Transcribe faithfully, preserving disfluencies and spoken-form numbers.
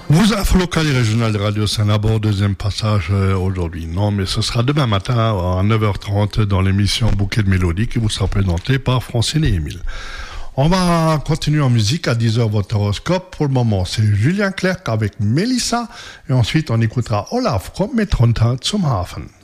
Vous info local et régional de Radio Saint-Labo, deuxième passage euh, aujourd'hui. Non, mais ce sera demain matin à neuf heures trente dans l'émission Bouquet de Mélodie qui vous sera présentée par Francine et Émile. On va continuer en musique à dix heures votre horoscope. Pour le moment, c'est Julien Clerc avec Mélissa et ensuite on écoutera Olaf Komm mit runter zum Hafen.